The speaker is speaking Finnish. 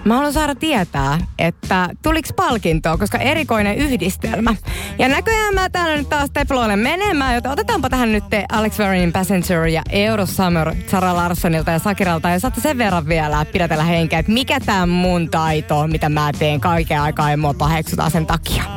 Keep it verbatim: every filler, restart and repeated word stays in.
Mä haluan saada tietää, että tuliks palkintoa, koska erikoinen yhdistelmä. Ja näköjään mä täällä nyt taas teploilen menemään, joten otetaanpa tähän nyt Alex Warrenin Passenger ja Eurosummer Zara Larssonilta ja Sakiralta. Ja saatte sen verran vielä pidätellä henkeä, että mikä tää mun taito on, mitä mä teen kaiken aikaa ja mua paheksutaan sen takia.